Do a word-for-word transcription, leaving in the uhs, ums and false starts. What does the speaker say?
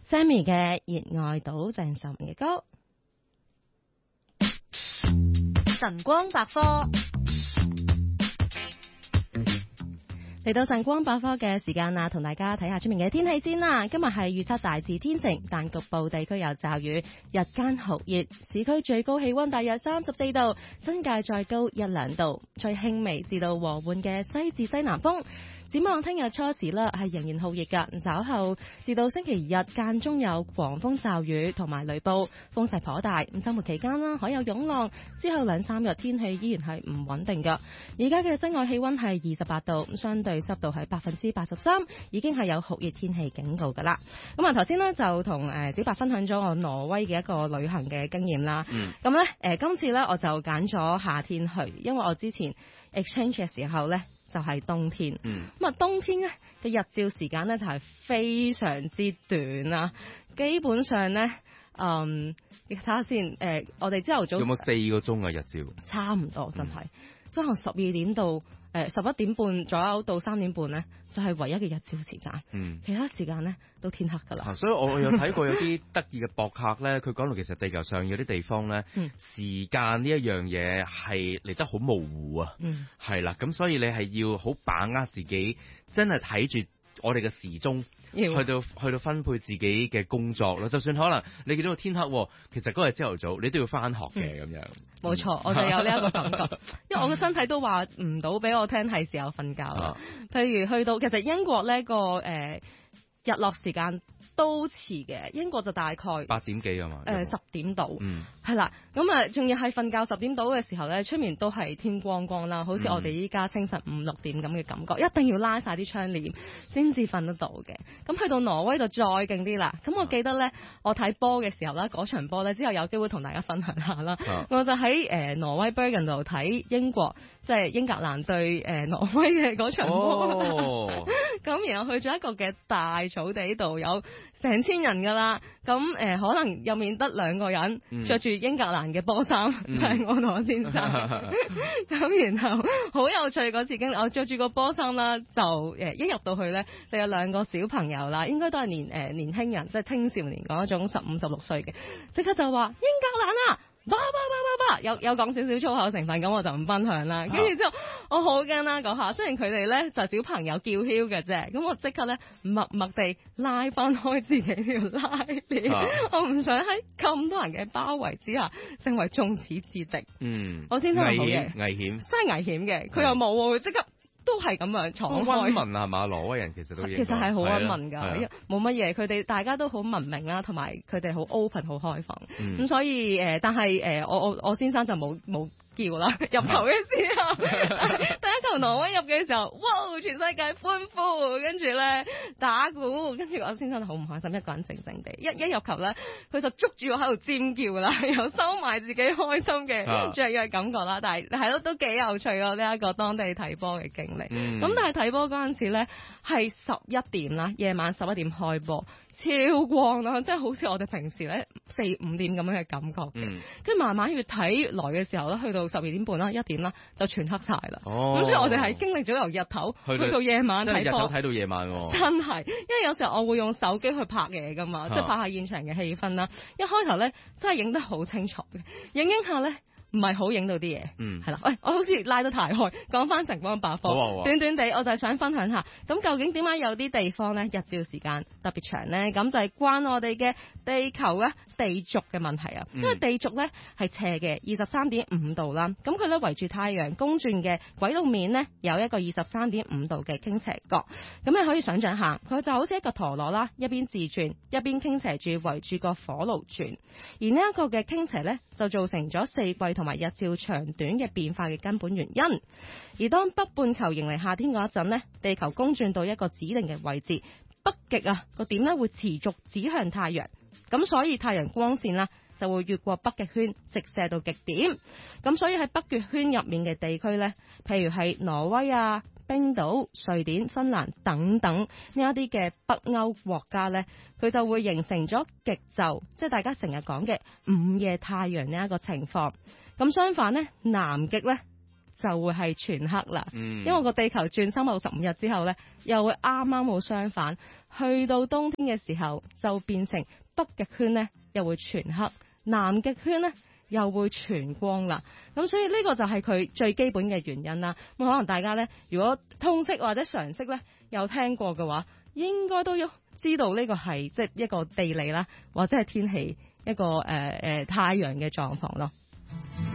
Sammy 嘅熱愛島鄭秀文嘅歌。 晨光百科。 嚟到晨光百科嘅時間啦，同大家睇下出面嘅天氣先啦。今日係預測大致天晴，但局部地區有驟雨，日間酷熱，市區最高氣溫大約三十四度，新界再高一兩度，吹輕微至到和緩嘅西至西南風。展望聽日初時啦，係仍然酷熱㗎，稍後至到星期日間中有狂風驟雨同埋雷暴，風勢頗大。咁週末期間啦，海有湧浪，之後兩三日天氣依然係唔穩定㗎。而家嘅室外氣溫係二十八度，相對濕度係百分之八十三，已經係有酷熱天氣警告㗎啦。咁啊頭先呢，就同誒小白分享咗我挪威嘅一個旅行嘅經驗啦。咁咧誒今次咧我就揀咗夏天去，因為我之前 exchange 嘅時候咧，就係冬天，咁啊、嗯、冬天咧嘅日照時間咧就係非常之短啦，基本上咧，嗯，你睇下先，誒、呃，我哋朝頭早有冇四個鐘啊日照？ 差唔多，真係，即係十二點到誒十一點半左右到三點半咧，就係、是、唯一嘅日照時間，嗯，其他時間咧都天黑㗎啦、 啊。所以我有睇過有啲得意嘅博客咧，佢講到其實地球上有啲地方咧，嗯、時間呢一樣嘢係嚟得好模糊啊，係啦、嗯，咁所以你係要好把握自己，真係睇住我哋嘅時鐘。去到去到分配自己嘅工作咯，就算可能你見到個天黑，其實嗰日朝頭早你都要翻學嘅咁、嗯、樣。冇錯，我就有呢一個感覺，因為我嘅身體都話唔到俾我聽係時候瞓覺啦。啊、譬如去到其實英國呢個誒、呃、日落時間都遲嘅，英國就大概八點幾啊嘛， 誒十點到， 嗯， 係啦，咁啊仲要係瞓覺十點到嘅時候咧，出面都係天光光啦，好似我哋依家清晨五六點咁嘅感覺，一定要拉晒啲窗簾先至瞓得到嘅。咁去到挪威就再勁啲啦。咁我記得咧，我睇波嘅時候咧，嗰場波咧之後有機會同大家分享下啦。啊、我就喺誒、呃、挪威 Bergen 度睇英國即係英格蘭對誒、呃、挪威嘅嗰場波。咁、哦、然後去咗一個嘅大草地度有成千人噶啦，咁誒、呃、可能入面得兩個人着住英格蘭嘅波衫，嗯、就係我同我先生。咁、嗯、然後好有趣嗰次經歷，我着住個波衫啦，就誒、呃、一入到去咧，就有兩個小朋友啦，應該都係年誒、呃、年輕人，即係青少年嗰一種十五十六歲嘅，即刻就話英格蘭啊！叭叭叭叭叭，有有講少少粗口成分，咁我就唔分享啦。跟住之後，我好驚啦嗰下，雖然佢哋咧就小朋友叫囂嘅啫，咁我即刻咧默默地拉翻開自己條拉鏈，啊、我唔想喺咁多人嘅包圍之下成為眾矢之的。嗯，我先生係好嘅， 危險， 真係危險嘅。佢又冇喎，佢即刻。都係咁樣闖開。溫文係嘛？挪威人其實都其實係好溫文㗎，冇乜嘢。佢哋大家都好文明啦，同埋佢哋好 open 好開放。咁、嗯、所以誒、呃，但係誒、呃，我我我先生就冇冇叫啦。入球嘅時候，第一球挪威入嘅時候，哇！全世界歡呼，跟住咧打鼓，跟住我先生就好唔開心，一個人靜靜地。一一入球咧，佢就捉住我喺度尖叫啦，又收埋自己開心嘅雀躍感覺啦。但係係咯，都幾有趣咯呢一個當地睇波嘅經歷。咁、嗯、但係睇波嗰陣時咧，係十一點啦，夜晚十一點開波，超光啦，即係好似我哋平時咧四五點咁樣嘅感覺嘅。跟住、嗯、慢慢越睇來嘅時候咧，去到十二點半啦、一點啦，就全黑晒啦。咁、哦、所以我哋係經歷咗由日頭去到，去到夜晚睇波， 睇到夜晚、哦。 真係，因為有時候我會用手機去拍嘢噶嘛，啊、即係拍下現場嘅氣氛啦。一開頭咧真係影得好清楚嘅，影影下咧。唔係好影到啲嘢，嗯，係啦，喂，我好似拉得太開，講翻晨光百科，啊啊、短短地，我就係想分享下，咁究竟點解有啲地方咧日照時間特別長咧？咁就係關我哋嘅地球咧地軸嘅問題啊，嗯、因為地軸咧係斜嘅，二十三點五度啦，咁佢咧圍住太陽公轉嘅軌道面咧有一個二十三點五度嘅傾斜角，咁你可以想象下，佢就好似一個陀螺啦，一邊自轉，一邊傾斜住圍住個火爐轉，而呢一個嘅傾斜咧就造成咗四季同埋日照長短嘅變化嘅根本原因，而當北半球迎嚟夏天嗰一陣呢，地球公轉到一個指定嘅位置，北極啊個點呢會持續指向太陽，咁所以太陽光線啦就會越過北極圈直射到極點，咁所以喺北極圈入面嘅地區呢，譬如係挪威啊、冰島、瑞典、芬蘭等等呢一啲嘅北歐國家呢，佢就會形成咗極晝，即係大家成日講嘅午夜太陽呢一個情況。咁相反呢，南極呢就會係全黑啦。 嗯、 因為個地球轉三百六十五日之後咧，又會啱啱好相反，去到冬天嘅時候就變成北極圈咧又會全黑，南極圈咧又會全光啦。咁所以呢個就係佢最基本嘅原因啦。咁可能大家咧如果通識或者常識咧有聽過嘅話，應該都要知道呢個係即係一個地理啦，或者係天氣一個誒誒、呃呃、太陽嘅狀況咯。